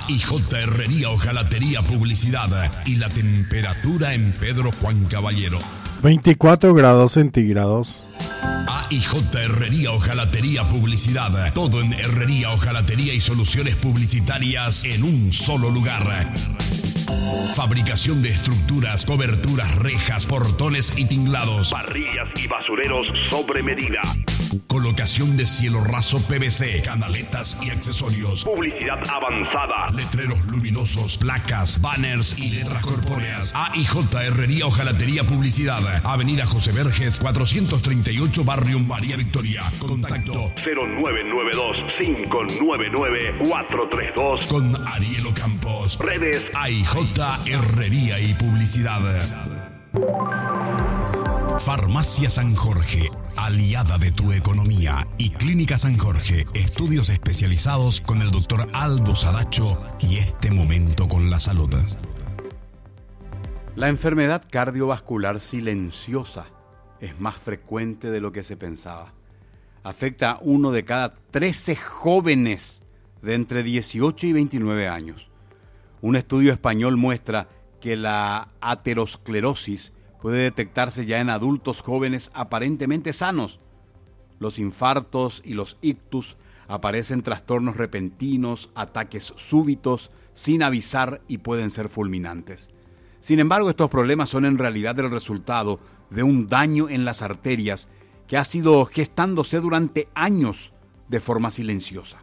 AIJ Herrería Hojalatería Publicidad y la temperatura en Pedro Juan Caballero. 24 grados centígrados. AIJ Herrería Hojalatería Publicidad. Todo en herrería, hojalatería y soluciones publicitarias en un solo lugar. Fabricación de estructuras, coberturas, rejas, portones y tinglados. Parrillas y basureros sobre medida. Colocación de cielo raso PVC, canaletas y accesorios. Publicidad avanzada. Letreros luminosos, placas, banners y letras corpóreas. AIJ Herrería Hojalatería Publicidad. Avenida José Verges, 438, Barrio María Victoria. Contacto 0992-599-432. Con Ariel Ocampos. Redes AIJ Herrería y Publicidad. Farmacia San Jorge, aliada de tu economía, y Clínica San Jorge, estudios especializados con el doctor Aldo Sadacho y este momento con la salud. La enfermedad cardiovascular silenciosa es más frecuente de lo que se pensaba. Afecta a 1 de cada 13 jóvenes de entre 18 y 29 años. Un estudio español muestra que la aterosclerosis puede detectarse ya en adultos jóvenes aparentemente sanos. Los infartos y los ictus aparecen trastornos repentinos, ataques súbitos, sin avisar y pueden ser fulminantes. Sin embargo, estos problemas son en realidad el resultado de un daño en las arterias que ha sido gestándose durante años de forma silenciosa.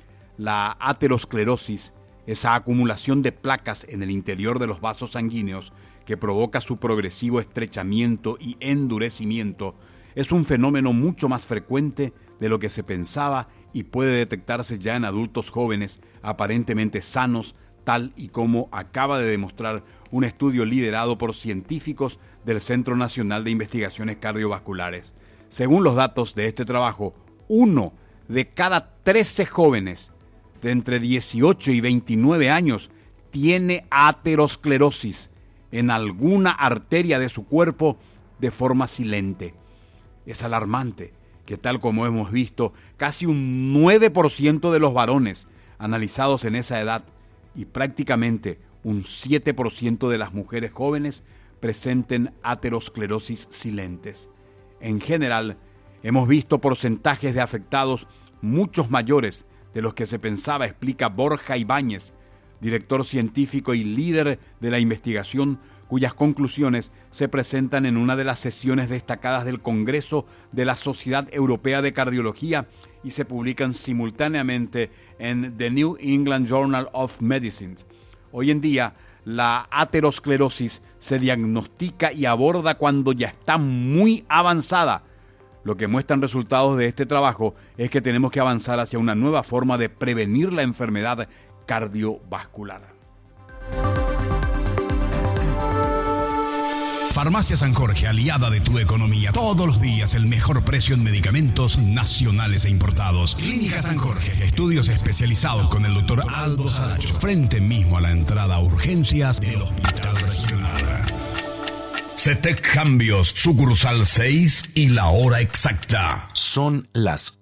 La aterosclerosis, esa acumulación de placas en el interior de los vasos sanguíneos que provoca su progresivo estrechamiento y endurecimiento, es un fenómeno mucho más frecuente de lo que se pensaba y puede detectarse ya en adultos jóvenes aparentemente sanos, tal y como acaba de demostrar un estudio liderado por científicos del Centro Nacional de Investigaciones Cardiovasculares. Según los datos de este trabajo, 1 de cada 13 jóvenes de entre 18 y 29 años tiene aterosclerosis en alguna arteria de su cuerpo de forma silente. Es alarmante que, tal como hemos visto, casi un 9% de los varones analizados en esa edad y prácticamente un 7% de las mujeres jóvenes presenten aterosclerosis silentes. En general, hemos visto porcentajes de afectados muchos mayores de los que se pensaba, explica Borja Ibáñez, director científico y líder de la investigación, cuyas conclusiones se presentan en una de las sesiones destacadas del Congreso de la Sociedad Europea de Cardiología y se publican simultáneamente en The New England Journal of Medicine. Hoy en día, la aterosclerosis se diagnostica y aborda cuando ya está muy avanzada. Lo que muestran resultados de este trabajo es que tenemos que avanzar hacia una nueva forma de prevenir la enfermedad cardiovascular. Farmacia San Jorge, aliada de tu economía. Todos los días el mejor precio en medicamentos nacionales e importados. Clínica San Jorge, estudios especializados con el doctor Aldo Sadacho. Frente mismo a la entrada a urgencias del Hospital Regional. CETEC Cambios, sucursal 6 y la hora exacta. Son las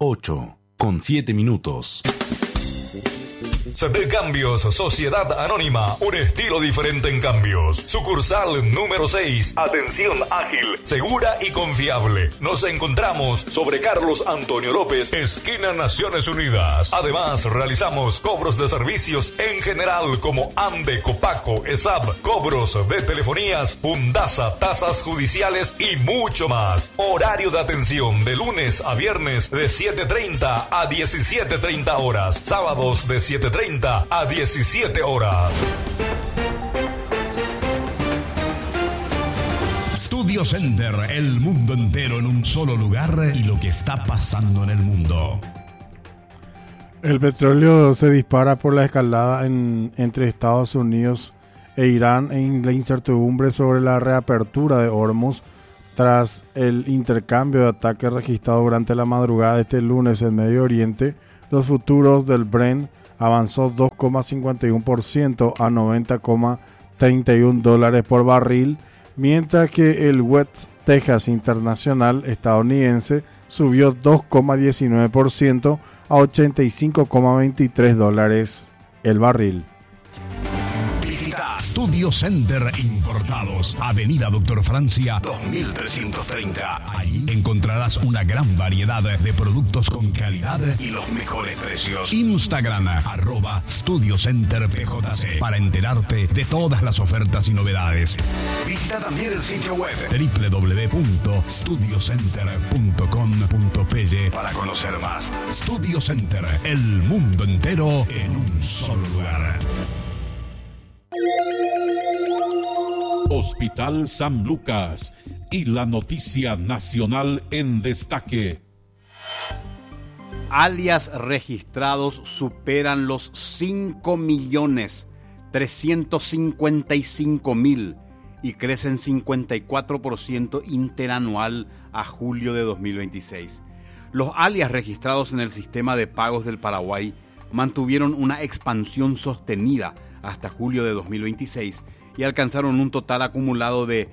8:07. CETEC Cambios, Sociedad Anónima, un estilo diferente en cambios. Sucursal número 6. Atención ágil, segura y confiable. Nos encontramos sobre Carlos Antonio López, esquina Naciones Unidas. Además, realizamos cobros de servicios en general como AMBE, Copaco, ESAB, cobros de telefonías, Fundasa, tasas judiciales y mucho más. Horario de atención de lunes a viernes de 7:30 a 17:30 horas. Sábados de 7:30 a 17 horas. Studio Center, el mundo entero en un solo lugar y lo que está pasando en el mundo. El petróleo se dispara por la escalada entre Estados Unidos e Irán en la incertidumbre sobre la reapertura de Hormuz tras el intercambio de ataques registrado durante la madrugada de este lunes en Medio Oriente. Los futuros del Brent avanzó 2,51% a $90,31 por barril, mientras que el West Texas Internacional estadounidense subió 2,19% a $85,23 el barril. Studio Center Importados, Avenida Doctor Francia 2330. Allí encontrarás una gran variedad de productos con calidad y los mejores precios. Instagram @StudioCenterPJC para enterarte de todas las ofertas y novedades. Visita también el sitio web www.studiocenter.com.py para conocer más. Studio Center, el mundo entero en un solo lugar. Hospital San Lucas y la noticia nacional en destaque. Alias registrados superan los 5.355.000 y crecen 54% interanual a julio de 2026. Los alias registrados en el sistema de pagos del Paraguay mantuvieron una expansión sostenida hasta julio de 2026 y alcanzaron un total acumulado de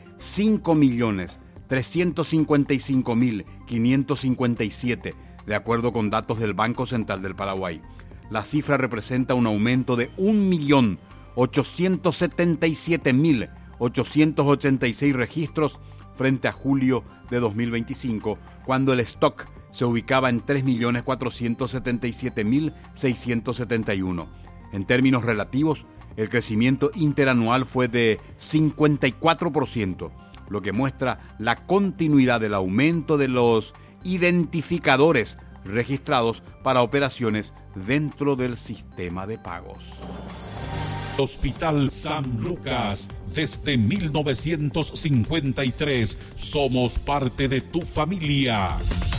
5.355.557, de acuerdo con datos del Banco Central del Paraguay. La cifra representa un aumento de 1.877.886 registros frente a julio de 2025, cuando el stock se ubicaba en 3.477.671. En términos relativos, el crecimiento interanual fue de 54%, lo que muestra la continuidad del aumento de los identificadores registrados para operaciones dentro del sistema de pagos. Hospital San Lucas, desde 1953, somos parte de tu familia.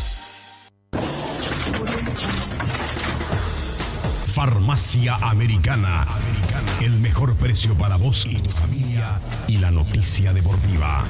Farmacia Americana. El mejor precio para vos y tu familia y la noticia deportiva.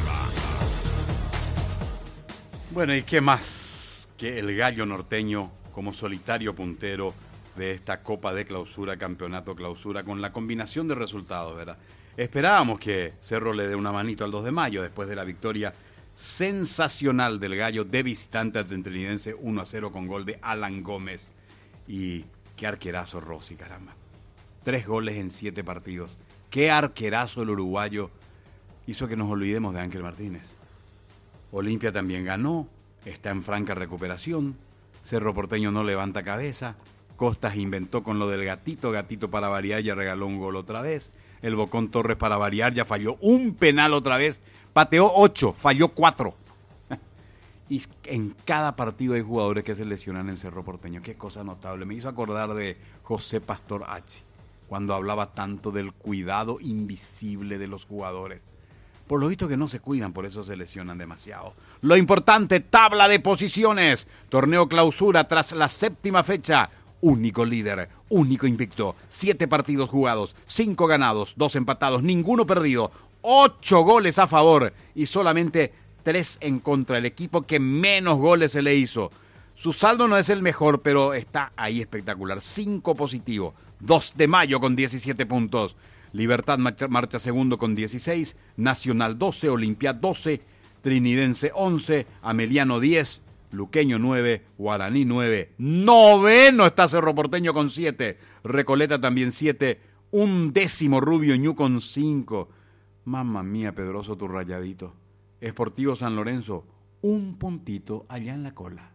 Bueno, ¿y qué más que el Gallo Norteño como solitario puntero de esta Copa de Clausura, Campeonato Clausura, con la combinación de resultados, ¿verdad? Esperábamos que Cerro le dé una manito al 2 de mayo después de la victoria sensacional del Gallo de visitante ante Trinidense 1-0 con gol de Alan Gómez. Y qué arquerazo Rossi, caramba. 3 goles en 7 partidos. Qué arquerazo el uruguayo. Hizo que nos olvidemos de Ángel Martínez. Olimpia también ganó. Está en franca recuperación. Cerro Porteño no levanta cabeza. Costas inventó con lo del gatito. Gatito para variar ya regaló un gol otra vez. El Bocón Torres para variar ya falló un penal otra vez. Pateó 8, falló 4. Y en cada partido hay jugadores que se lesionan en Cerro Porteño. Qué cosa notable. Me hizo acordar de José Pastor Achi, cuando hablaba tanto del cuidado invisible de los jugadores. Por lo visto que no se cuidan, por eso se lesionan demasiado. Lo importante, tabla de posiciones. Torneo Clausura tras la 7ª fecha. Único líder, único invicto. 7 partidos jugados, 5 ganados, 2 empatados, ninguno perdido. 8 goles a favor y solamente 3 en contra, el equipo que menos goles se le hizo. Su saldo no es el mejor, pero está ahí espectacular. 5 positivos, 2 de mayo con 17 puntos. Libertad marcha segundo con 16, Nacional 12, Olimpia 12, Trinidense 11, Ameliano 10, Luqueño 9, Guaraní 9. Noveno está Cerro Porteño con 7, Recoleta también 7, 11º Rubio Ñu con 5. Mamma mía, Pedroso, tu rayadito. Sportivo San Lorenzo, 1 puntito allá en la cola.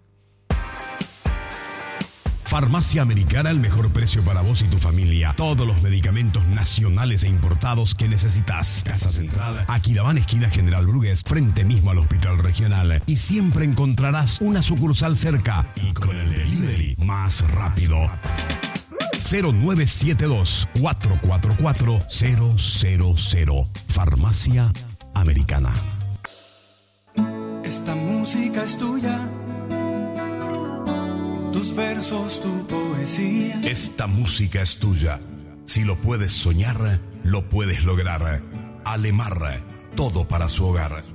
Farmacia Americana, el mejor precio para vos y tu familia. Todos los medicamentos nacionales e importados que necesitas. Casa Central, Aquidabán, esquina General Brugués, frente mismo al Hospital Regional. Y siempre encontrarás una sucursal cerca y con el delivery más rápido. 0972-444-000. Farmacia Americana. Esta música es tuya, tus versos, tu poesía. Esta música es tuya. Si lo puedes soñar, lo puedes lograr. Alemar, todo para su hogar.